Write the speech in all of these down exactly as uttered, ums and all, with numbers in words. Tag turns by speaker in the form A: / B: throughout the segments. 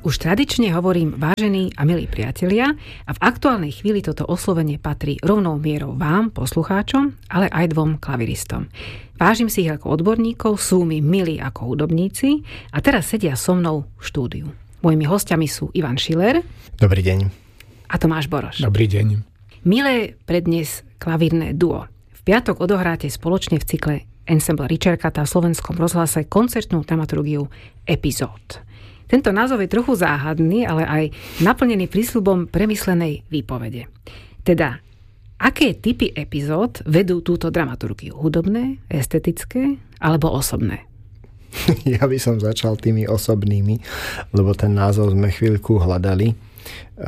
A: Už tradične hovorím vážení a milí priatelia a v aktuálnej chvíli toto oslovenie patrí rovnou mierou vám, poslucháčom, ale aj dvom klaviristom. Vážim si ich ako odborníkov, sú mi milí ako hudobníci a teraz sedia so mnou v štúdiu. Mojimi hostiami sú Ivan Schiller.
B: Dobrý deň.
A: A Tomáš Boroš.
C: Dobrý deň.
A: Milé prednes klavírne duo. V piatok odohráte spoločne v cykle Ensemble Ricercata v Slovenskom rozhlase koncertnú dramaturgiu Epizód. Tento názov je trochu záhadný, ale aj naplnený prísľubom premyslenej výpovede. Teda, aké typy epizód vedú túto dramaturgiu? Hudobné, estetické alebo osobné?
B: Ja by som začal tými osobnými, lebo ten názov sme chvíľku hľadali,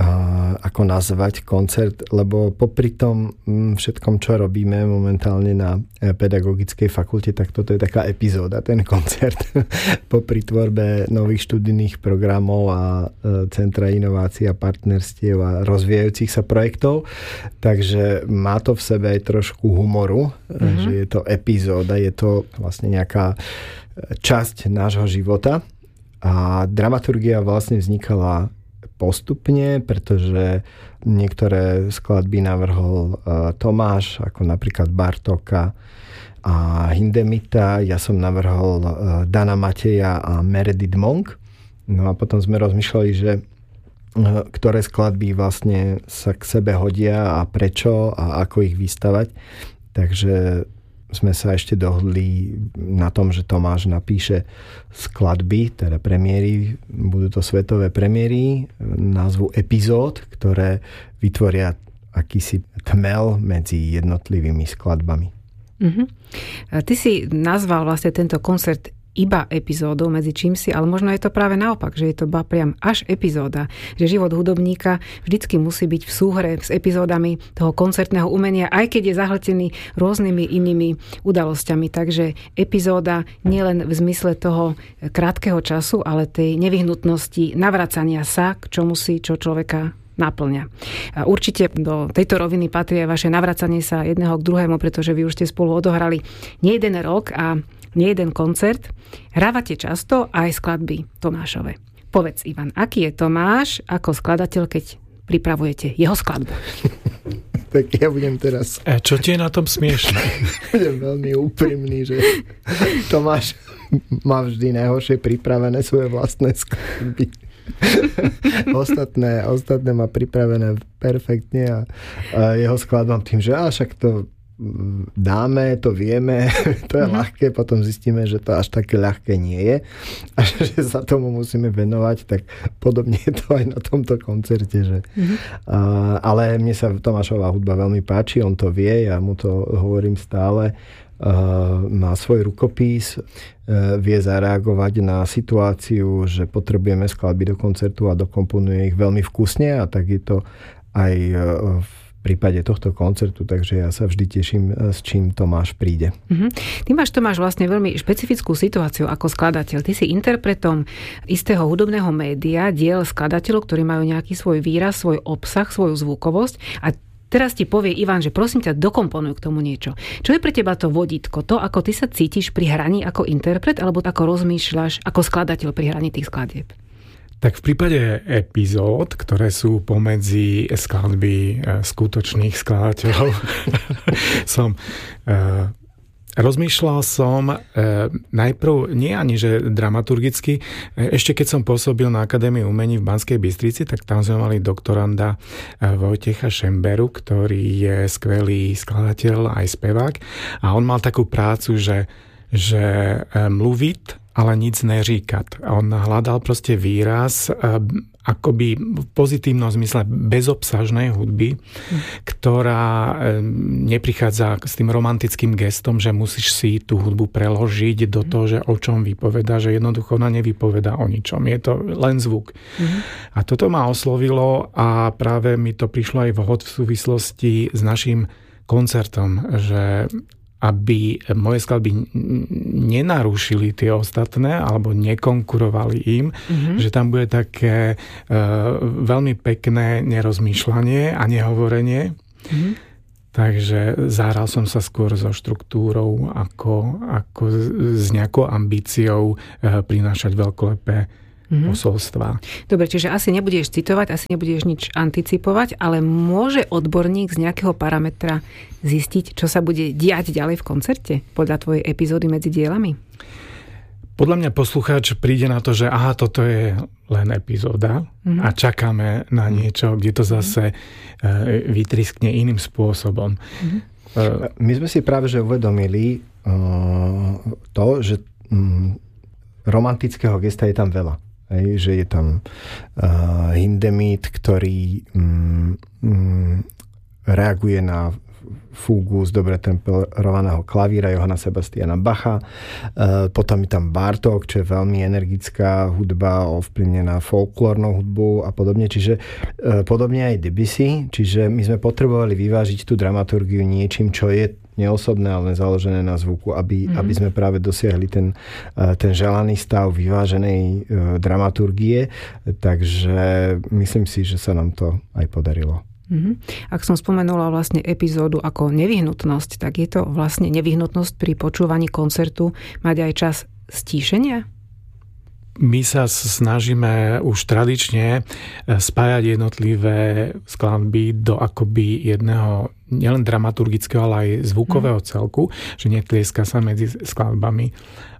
B: ako nazvať koncert, lebo popri tom všetkom, čo robíme momentálne na pedagogickej fakulte, tak toto je taká epizóda, ten koncert popri tvorbe nových študijných programov a centra inovácií a partnerstiev a rozvíjajúcich sa projektov. Takže má to v sebe aj trošku humoru, mm-hmm. že je to epizóda, je to vlastne nejaká časť nášho života a dramaturgia vlastne vznikala postupne, pretože niektoré skladby navrhol Tomáš, ako napríklad Bartóka a Hindemita. Ja som navrhol Dana Mateja a Meredith Monk. No a potom sme rozmýšľali, že ktoré skladby vlastne sa k sebe hodia a prečo a ako ich vystavať. Takže sme sa ešte dohodli na tom, že Tomáš napíše skladby, teda premiéry, budú to svetové premiéry, názvu epizód, ktoré vytvoria akýsi tmel medzi jednotlivými skladbami.
A: Uh-huh. Ty si nazval vlastne tento koncert iba epizódou medzi čím si, ale možno je to práve naopak, že je to ba priam až epizóda, že život hudobníka vždycky musí byť v súhre s epizódami toho koncertného umenia, aj keď je zahltený rôznymi inými udalosťami. Takže epizóda nielen v zmysle toho krátkeho času, ale tej nevyhnutnosti navracania sa k čomu si, čo človeka naplňa. A určite do tejto roviny patrí aj vaše navracanie sa jedného k druhému, pretože vy už ste spolu odohrali nie jeden rok a nie jeden koncert. Hrávate často aj skladby Tomášove. Povedz, Ivan, aký je Tomáš ako skladateľ, keď pripravujete jeho skladbu?
B: Tak ja budem teraz...
C: A čo ti je na tom smiešné?
B: Budem veľmi úprimný, že Tomáš má vždy najhoršie pripravené svoje vlastné skladby. ostatné, ostatné má pripravené perfektne a, a jeho skladbám tým, že á, však to dáme, to vieme, to je mm-hmm. ľahké, potom zistíme, že to až také ľahké nie je a že sa tomu musíme venovať, tak podobne je to aj na tomto koncerte. Že, mm-hmm. a, ale mne sa Tomášová hudba veľmi páči, on to vie, ja mu to hovorím stále, Uh, má svoj rukopis, uh, vie zareagovať na situáciu, že potrebujeme skladby do koncertu a dokomponuje ich veľmi vkusne a tak je to aj uh, v prípade tohto koncertu, takže ja sa vždy teším, s čím Tomáš príde.
A: Uh-huh. Ty máš, Tomáš, vlastne veľmi špecifickú situáciu ako skladateľ. Ty si interpretom istého hudobného média, diel skladateľov, ktorí majú nejaký svoj výraz, svoj obsah, svoju zvukovosť a teraz ti povie Ivan, že prosím ťa, dokomponuj k tomu niečo. Čo je pre teba to vodítko? To, ako ty sa cítiš pri hraní ako interpret, alebo ako rozmýšľaš ako skladateľ pri hraní tých skladieb?
C: Tak v prípade epizód, ktoré sú pomedzi skladby skutočných skladateľov, som... Uh, Rozmýšľal som e, najprv nie ani, že dramaturgicky. E, ešte keď som pôsobil na Akadémii umení v Banskej Bystrici, tak tam sme mali doktoranda e, Vojtecha Šemberu, ktorý je skvelý skladateľ aj spevák. A on mal takú prácu, že, že e, mluvit, ale nic neříkat. A on hľadal proste výraz e, akoby v pozitívnom zmysle bezobsažnej hudby, mm. ktorá neprichádza s tým romantickým gestom, že musíš si tú hudbu preložiť do toho, že o čom vypoveda, že jednoducho ona nevypoveda o ničom. Je to len zvuk. Mm. A toto ma oslovilo a práve mi to prišlo aj vhod v súvislosti s našim koncertom, že aby moje skladby nenarušili tie ostatné alebo nekonkurovali im, mm-hmm. že tam bude také uh, veľmi pekné nerozmýšľanie a nehovorenie. Mm-hmm. Takže zahral som sa skôr so štruktúrou ako, ako s nejakou ambíciou uh, prinášať veľkolepé mm-hmm. posolstva.
A: Dobre, čiže asi nebudeš citovať, asi nebudeš nič anticipovať, ale môže odborník z nejakého parametra zistiť, čo sa bude diať ďalej v koncerte podľa tvojej epizódy medzi dielami?
C: Podľa mňa poslucháč príde na to, že aha, toto je len epizóda mm-hmm. a čakáme na niečo, kde to zase mm-hmm. vytriskne iným spôsobom. Mm-hmm.
B: My sme si práve že uvedomili uh, to, že um, romantického gesta je tam veľa. Hej, že je tam uh, Hindemith, ktorý um, um, reaguje na fúgu z dobre temperovaného klavíra Johanna Sebastiana Bacha. E, potom je tam Bartók, čo je veľmi energická hudba, ovplyvnená folklórnou hudbou a podobne. Čiže e, podobne aj Debussy. Čiže my sme potrebovali vyvážiť tú dramaturgiu niečím, čo je neosobné, ale založené na zvuku, aby, mm-hmm. aby sme práve dosiahli ten, ten želaný stav vyváženej e, dramaturgie. Takže myslím si, že sa nám to aj podarilo.
A: Mm-hmm. Ak som spomenula vlastne epizódu ako nevyhnutnosť, tak je to vlastne nevyhnutnosť pri počúvaní koncertu mať aj čas stíšenia?
C: My sa snažíme už tradične spájať jednotlivé skladby do akoby jedného nielen dramaturgického, ale aj zvukového mm. celku, že netlieska sa medzi skladbami.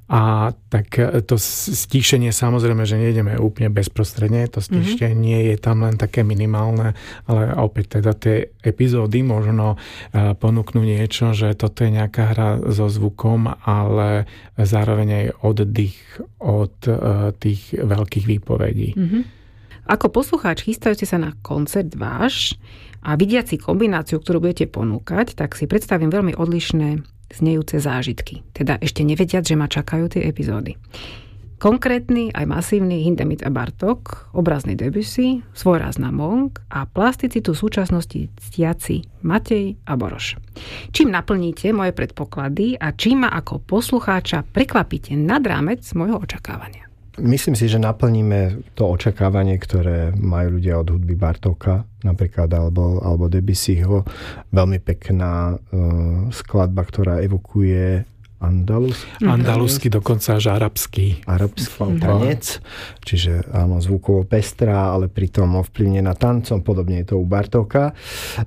C: A tak to stíšenie samozrejme, že nejdeme úplne bezprostredne, to stíšenie mm-hmm. je tam len také minimálne, ale opäť teda tie epizódy možno ponúknú niečo, že toto je nejaká hra so zvukom, ale zároveň aj oddych od tých veľkých výpovedí. Mm-hmm.
A: Ako poslucháč chystajúci sa na koncert váš a vidiaci kombináciu, ktorú budete ponúkať, tak si predstavím veľmi odlišné znejúce zážitky. Teda ešte nevediac, že ma čakajú tie epizódy. Konkrétny aj masívny Hindemith a Bartók, obrazný Debussy, svojrázna Monk a plasticitu súčasnosti ctiaci Matej a Boroš. Čím naplníte moje predpoklady a čím ma ako poslucháča prekvapíte nad rámec môjho očakávania?
B: Myslím si, že naplníme to očakávanie, ktoré majú ľudia od hudby Bartóka napríklad, alebo, alebo Debussyho. Veľmi pekná uh, skladba, ktorá evokuje Andalus.
C: Andalusky, dokonca až arabský.
B: Arabský tanec. Čiže áno, zvukovo pestrá, ale pritom ovplyvnená tancom. Podobne je to u Bartóka.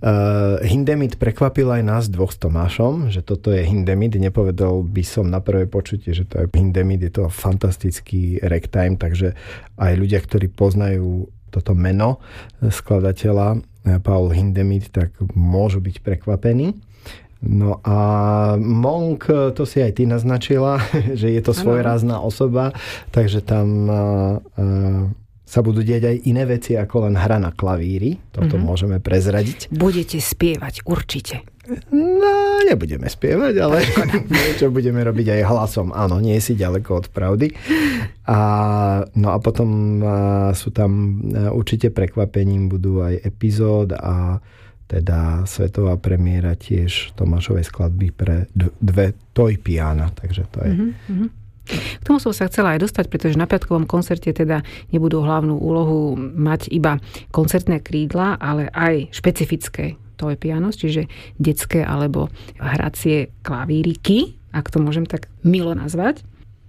B: Uh, Hindemith prekvapil aj nás dvoch s Tomášom, že toto je Hindemith. Nepovedal by som na prvé počutie, že to je Hindemith. Je to fantastický ragtime, takže aj ľudia, ktorí poznajú toto meno skladateľa Paul Hindemith, tak môžu byť prekvapení. No a Monk, to si aj ty naznačila, že je to svojrázna osoba, takže tam uh, uh, sa budú diať aj iné veci ako len hra na klavíri. Toto mm-hmm. môžeme prezradiť.
A: Budete spievať, určite.
B: No, nebudeme spievať, ale niečo budeme robiť aj hlasom. Áno, nie si ďaleko od pravdy. A, no a potom uh, sú tam uh, určite prekvapením budú aj epizód a teda svetová premiéra tiež Tomášovej skladby pre dve toj piana, takže to je... Mm-hmm.
A: K tomu som sa chcela aj dostať, pretože na piatkovom koncerte teda nebudú hlavnú úlohu mať iba koncertné krídla, ale aj špecifické toj piano, čiže detské alebo hracie klavíriky, ak to môžem tak milo nazvať.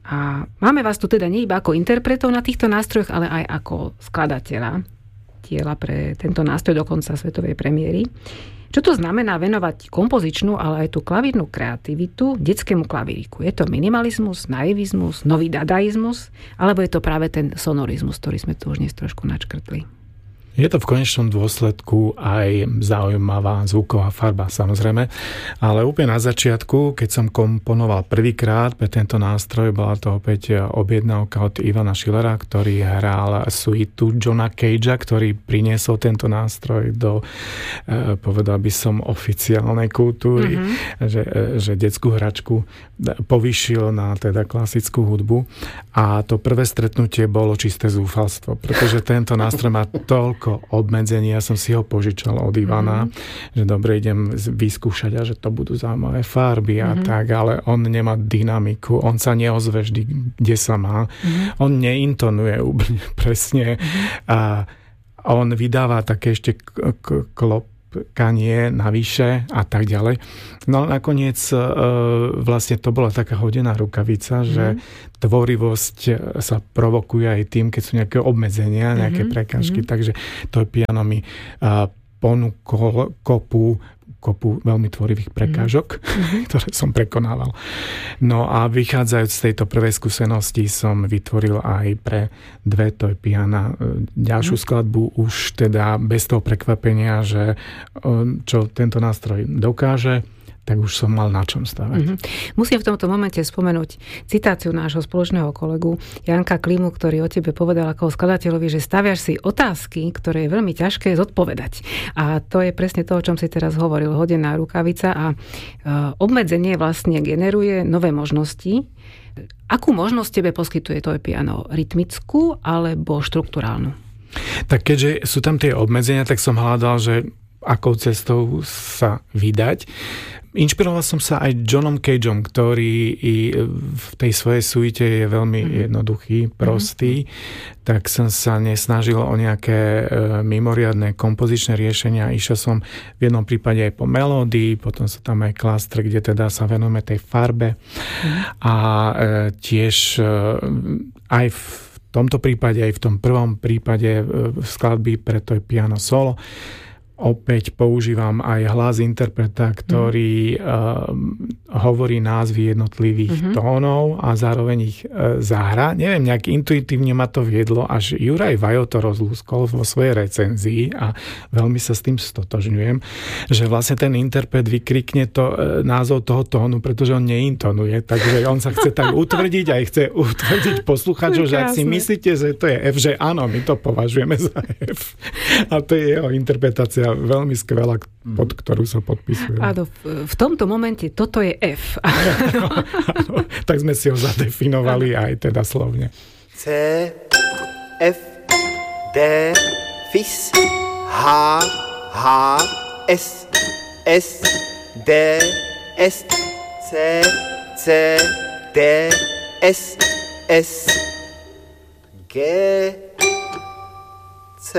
A: A máme vás tu teda nie iba ako interpretov na týchto nástrojoch, ale aj ako skladateľa diela pre tento nástroj do konca svetovej premiéry. Čo to znamená venovať kompozičnú, ale aj tú klavírnu kreativitu detskému klavíriku? Je to minimalizmus, naivizmus, nový dadaizmus, alebo je to práve ten sonorizmus, ktorý sme tu už dnes trošku načkrtli?
C: Je to v konečnom dôsledku aj zaujímavá zvuková farba, samozrejme, ale úplne na začiatku, keď som komponoval prvýkrát pre tento nástroj, bola to opäť objednávka od Ivana Schillera, ktorý hral suitu Johna Cagea, ktorý priniesol tento nástroj do, povedal by som, oficiálnej kultúry, mm-hmm. že, že detskú hračku povýšil na teda klasickú hudbu. A to prvé stretnutie bolo čisté zúfalstvo, pretože tento nástroj má toľko obmedzení. Ja som si ho požičal od Ivana, mm-hmm. že dobre, idem vyskúšať a že to budú zaujímavé farby a mm-hmm. tak, ale on nemá dynamiku, on sa neozve vždy, kde sa má. Mm-hmm. On neintonuje úplne presne mm-hmm. a on vydáva také ešte k- k- klop kanie navyše a tak ďalej. No nakoniec vlastne to bola taká hodená rukavica, mm. že tvorivosť sa provokuje aj tým, keď sú nejaké obmedzenia, nejaké mm-hmm. prekážky, mm-hmm. takže to piano mi ponúkol kopu kopu veľmi tvorivých prekážok, mm-hmm. ktoré som prekonával. No a vychádzajúc z tejto prvej skúsenosti som vytvoril aj pre dve toj piana ďalšiu mm-hmm. skladbu už teda bez toho prekvapenia, že čo tento nástroj dokáže, tak už som mal na čom stavať.
A: Mm-hmm. Musím v tomto momente spomenúť citáciu nášho spoločného kolegu Janka Klimu, ktorý o tebe povedal ako skladateľovi, že staviaš si otázky, ktoré je veľmi ťažké zodpovedať. A to je presne to, o čom si teraz hovoril. Hodená rukavica a obmedzenie vlastne generuje nové možnosti. Akú možnosť tebe poskytuje to piano? Rytmickú alebo štrukturálnu?
C: Tak keďže sú tam tie obmedzenia, tak som hľadal, že akou cestou sa vydať. Inšpiroval som sa aj Johnom Cageom, ktorý i v tej svojej suite je veľmi mm-hmm. jednoduchý, prostý, mm-hmm. tak som sa nesnažil o nejaké mimoriadne kompozičné riešenia. Išiel som v jednom prípade aj po melódii, potom sú tam aj klastr, kde teda sa venujeme tej farbe mm-hmm. a tiež aj v tomto prípade, aj v tom prvom prípade skladby pre to piano solo opäť používam aj hlas interpreta, ktorý mm. uh, hovorí názvy jednotlivých mm-hmm. tónov a zároveň ich uh, zahra. Neviem, nejak intuitívne ma to viedlo, až Juraj Vajo to rozlúskol vo svojej recenzii a veľmi sa s tým stotožňujem, že vlastne ten interpret vykrikne to, uh, názov toho tónu, pretože on neintonuje, takže on sa chce tak utvrdiť a chce utvrdiť poslucháčov, že ak si myslíte, že to je F, že áno, my to považujeme za F. A to je jeho interpretácia veľmi skvelá, pod ktorú sa podpisujem.
A: Áno, v, v tomto momente toto je F.
C: Áno, áno, tak sme si ho zadefinovali áno. aj teda slovne.
D: C, F, D, Fis, H, H, S, S, D, S, C, C, D, S, S, G, C,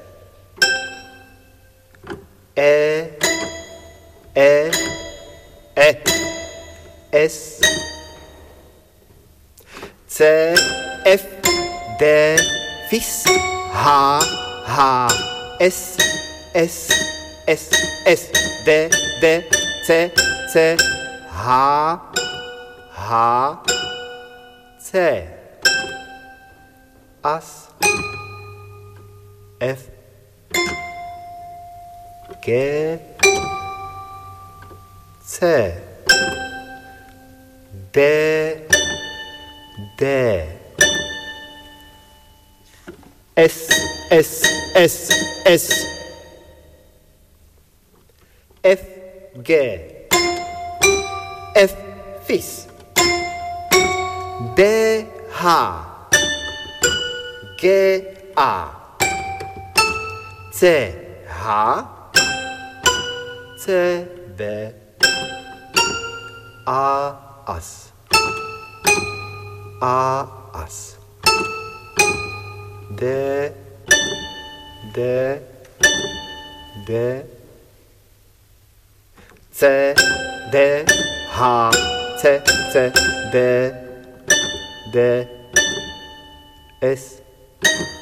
D: E, E, E, S, C, F, D, Fis, H, H, S, S, S, S, D, D, C, C, H, H, C, As, F, G, C, D, D, S, S, S, S, F, G, F, Fis, D, H, G, A, C, H, C, B, A, As, A, As, D, D, D, C, D, H, C, C, D, D, S,